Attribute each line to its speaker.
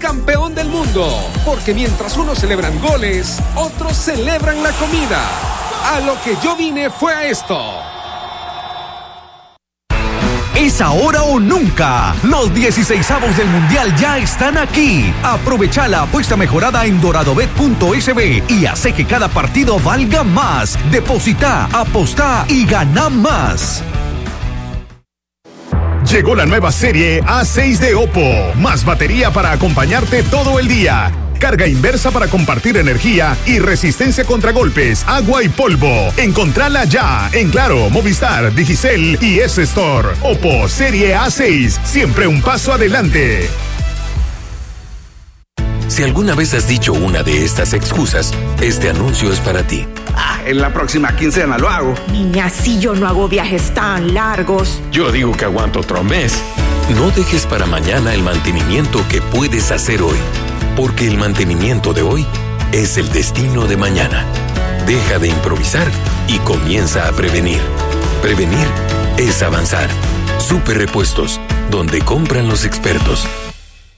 Speaker 1: campeón del mundo. Porque mientras unos celebran goles, otros celebran la comida. A lo que yo vine fue a esto.
Speaker 2: Es ahora o nunca. Los 16avos del Mundial ya están aquí. Aprovecha la apuesta mejorada en doradobet.sb y hace que cada partido valga más. Deposita, apostá y gana más.
Speaker 3: Llegó la nueva serie A6 de Oppo. Más batería para acompañarte todo el día. Carga inversa para compartir energía y resistencia contra golpes, agua y polvo. Encontrala ya en Claro, Movistar, Digicel y S-Store. Oppo Serie A6, siempre un paso adelante.
Speaker 4: Si alguna vez has dicho una de estas excusas, este anuncio es para ti.
Speaker 5: En la próxima quincena lo hago.
Speaker 6: Niña, si yo no hago viajes tan largos.
Speaker 4: Yo digo que aguanto otro mes. No dejes para mañana el mantenimiento que puedes hacer hoy. Porque el mantenimiento de hoy es el destino de mañana. Deja de improvisar y comienza a prevenir. Prevenir es avanzar. Super Repuestos, donde compran los expertos.